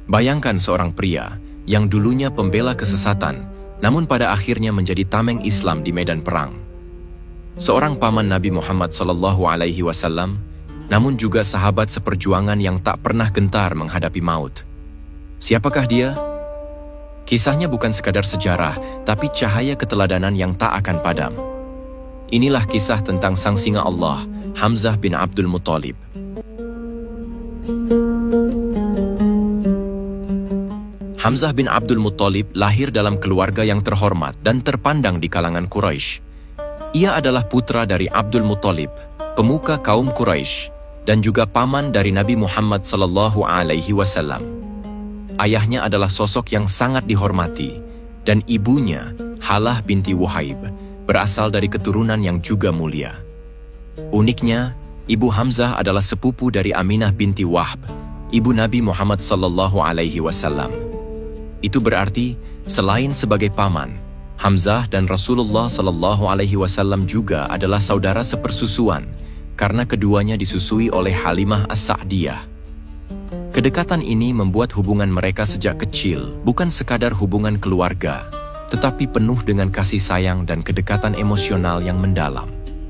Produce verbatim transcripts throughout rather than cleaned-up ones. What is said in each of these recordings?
Bayangkan seorang pria yang dulunya pembela kesesatan, namun pada akhirnya menjadi tameng Islam di medan perang. Seorang paman Nabi Muhammad Sallallahu Alaihi Wasallam, namun juga sahabat seperjuangan yang tak pernah gentar menghadapi maut. Siapakah dia? Kisahnya bukan sekadar sejarah, tapi cahaya keteladanan yang tak akan padam. Inilah kisah tentang sang singa Allah, Hamzah bin Abdul Muttalib. Hamzah bin Abdul Muttalib lahir dalam keluarga yang terhormat dan terpandang di kalangan Quraisy. Ia adalah putra dari Abdul Muttalib, pemuka kaum Quraisy, dan juga paman dari Nabi Muhammad Sallallahu Alaihi Wasallam. Ayahnya adalah sosok yang sangat dihormati, dan ibunya, Halah binti Wuhaib, berasal dari keturunan yang juga mulia. Uniknya, ibu Hamzah adalah sepupu dari Aminah binti Wahb, ibu Nabi Muhammad Sallallahu Alaihi Wasallam. Itu berarti, selain sebagai paman, Hamzah dan Rasulullah Sallallahu Alaihi Wasallam juga adalah saudara sepersusuan, karena keduanya disusui oleh Halimah As-Sa'diyah. Kedekatan ini membuat hubungan mereka sejak kecil bukan sekadar hubungan keluarga, tetapi penuh dengan kasih sayang dan kedekatan emosional yang mendalam.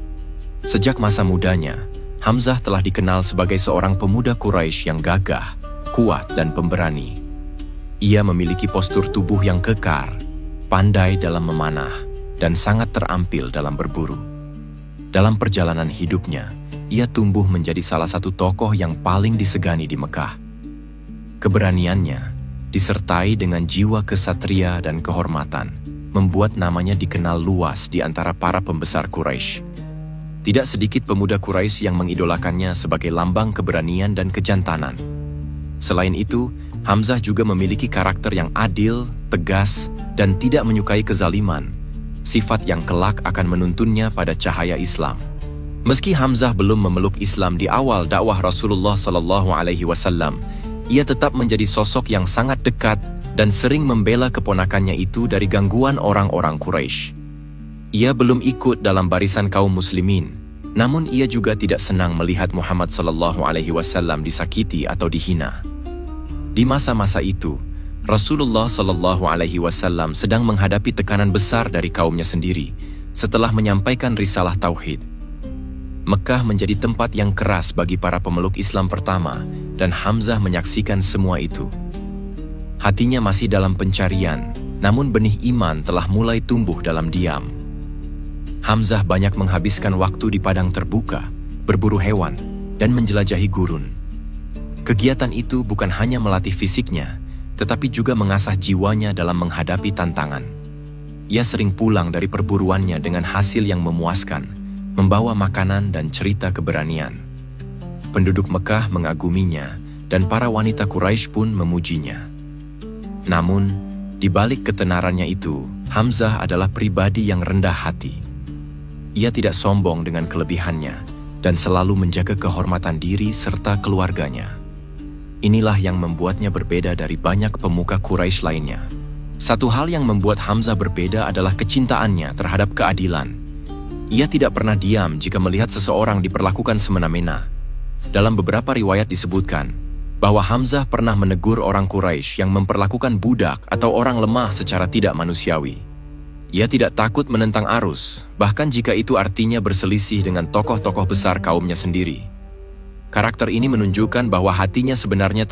Sejak masa mudanya, Hamzah telah dikenal sebagai seorang pemuda Quraisy yang gagah, kuat dan pemberani. Ia memiliki postur tubuh yang kekar, pandai dalam memanah, dan sangat terampil dalam berburu. Dalam perjalanan hidupnya, ia tumbuh menjadi salah satu tokoh yang paling disegani di Mekah. Keberaniannya, disertai dengan jiwa kesatria dan kehormatan, membuat namanya dikenal luas di antara para pembesar Quraisy. Tidak sedikit pemuda Quraisy yang mengidolakannya sebagai lambang keberanian dan kejantanan. Selain itu, Hamzah juga memiliki karakter yang adil, tegas, dan tidak menyukai kezaliman, sifat yang kelak akan menuntunnya pada cahaya Islam. Meski Hamzah belum memeluk Islam di awal dakwah Rasulullah Sallallahu Alaihi Wasallam, ia tetap menjadi sosok yang sangat dekat dan sering membela keponakannya itu dari gangguan orang-orang Quraisy. Ia belum ikut dalam barisan kaum muslimin, namun ia juga tidak senang melihat Muhammad Sallallahu Alaihi Wasallam disakiti atau dihina. Di masa-masa itu, Rasulullah Sallallahu Alaihi Wasallam sedang menghadapi tekanan besar dari kaumnya sendiri setelah menyampaikan risalah tauhid. Mekah menjadi tempat yang keras bagi para pemeluk Islam pertama, dan Hamzah menyaksikan semua itu. Hatinya masih dalam pencarian, namun benih iman telah mulai tumbuh dalam diam. Hamzah banyak menghabiskan waktu di padang terbuka, berburu hewan, dan menjelajahi gurun. Kegiatan itu bukan hanya melatih fisiknya, tetapi juga mengasah jiwanya dalam menghadapi tantangan. Ia sering pulang dari perburuannya dengan hasil yang memuaskan, membawa makanan dan cerita keberanian. Penduduk Mekah mengaguminya, dan para wanita Quraisy pun memujinya. Namun, di balik ketenarannya itu, Hamzah adalah pribadi yang rendah hati. Ia tidak sombong dengan kelebihannya, dan selalu menjaga kehormatan diri serta keluarganya. Inilah yang membuatnya berbeda dari banyak pemuka Quraisy lainnya. Satu hal yang membuat Hamzah berbeda adalah kecintaannya terhadap keadilan. Ia tidak pernah diam jika melihat seseorang diperlakukan semena-mena. Dalam beberapa riwayat disebutkan bahwa Hamzah pernah menegur orang Quraisy yang memperlakukan budak atau orang lemah secara tidak manusiawi. Ia tidak takut menentang arus, bahkan jika itu artinya berselisih dengan tokoh-tokoh besar kaumnya sendiri. Karakter ini menunjukkan bahwa hatinya sebenarnya